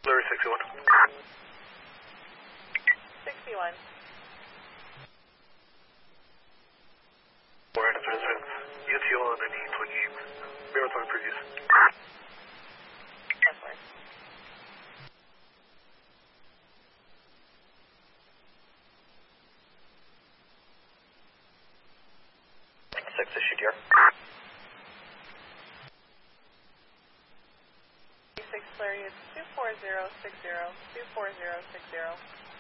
Larry 61. 61. Alright, transmit. UTL on any 20 Marathon previous. That's fine. Six issue dear. 6 Larry, it's 24060, 24060.